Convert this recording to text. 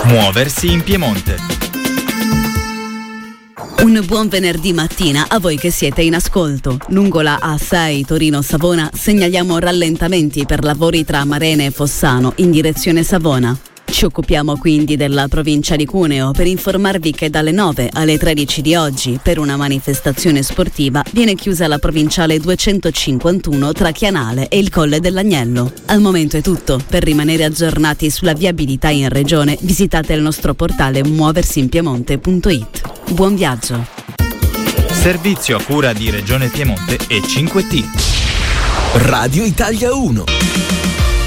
Muoversi in Piemonte. Un buon venerdì mattina a voi che siete in ascolto. Lungo la A6 Torino-Savona segnaliamo rallentamenti per lavori tra Marene e Fossano in direzione Savona. Ci occupiamo quindi della provincia di Cuneo per informarvi che dalle 9 alle 13 di oggi, per una manifestazione sportiva, viene chiusa la provinciale 251 tra Chianale e il Colle dell'Agnello. Al momento è tutto. Per rimanere aggiornati sulla viabilità in regione, visitate il nostro portale muoversinpiemonte.it. Buon viaggio! Servizio a cura di Regione Piemonte e 5T. Radio Italia 1.